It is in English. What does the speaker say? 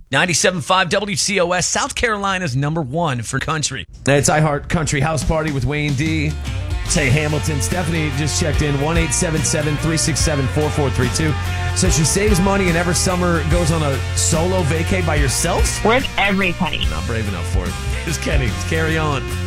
97.5 WCOS, South Carolina's number one for country. It's iHeart Country House Party with Wayne D. Say Hamilton. Stephanie just checked in, 1-877-367-4432. So she saves money and every summer goes on a solo vacay by yourself? Worth every penny. Not brave enough for it. Just kidding. Carry on.